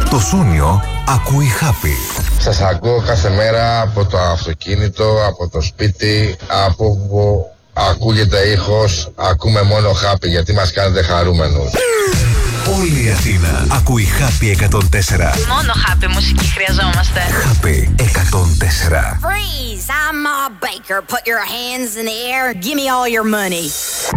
Το Σούνιο ακούει Χάπι. Σας ακούω κάθε μέρα από το αυτοκίνητο, από το σπίτι, από όπου ακούγεται ήχος. Ακούμε μόνο Χάπι γιατί μας κάνετε χαρούμενους. Όλη η Αθήνα ακούει Χάπι 104. Μόνο Χάπι μουσική χρειαζόμαστε. Χάπι 104. Freeze! I'm Ma Baker. Put your hands in the air. Give me all your money.